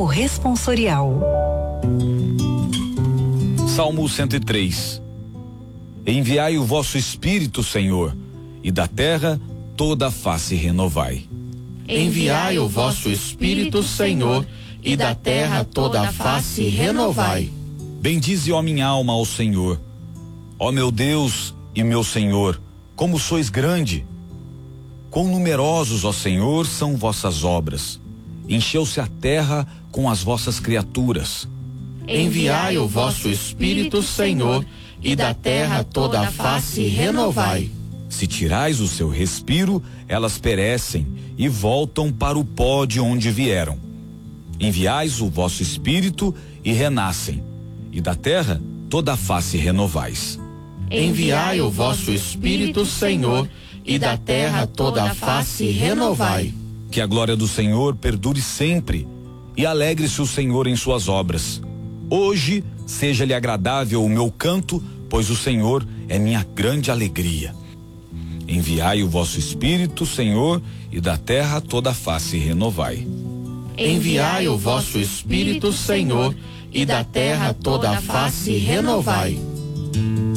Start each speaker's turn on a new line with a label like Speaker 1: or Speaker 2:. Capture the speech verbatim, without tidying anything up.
Speaker 1: Salmo responsorial.
Speaker 2: Salmo cento e três. Enviai o vosso Espírito, Senhor, e da terra toda a face renovai.
Speaker 3: Enviai o vosso Espírito, Senhor, e da terra toda a face renovai.
Speaker 2: Bendize, ó minha alma, ao Senhor. Ó meu Deus e meu Senhor, como sois grande! Quão numerosos, ó Senhor, são vossas obras! Encheu-se a terra com as vossas criaturas.
Speaker 3: Enviai o vosso Espírito, Senhor, e da terra toda a face renovai.
Speaker 2: Se tirais o seu respiro, elas perecem e voltam para o pó de onde vieram. Enviais o vosso Espírito e renascem, e da terra toda a face renovais.
Speaker 3: Enviai o vosso Espírito, Senhor, e da terra toda a face renovai.
Speaker 2: Que a glória do Senhor perdure sempre, e alegre-se o Senhor em suas obras. Hoje seja-lhe agradável o meu canto, pois o Senhor é minha grande alegria. Enviai o vosso Espírito, Senhor, e da terra toda a face renovai.
Speaker 3: Enviai o vosso Espírito, Senhor, e da terra toda a face renovai.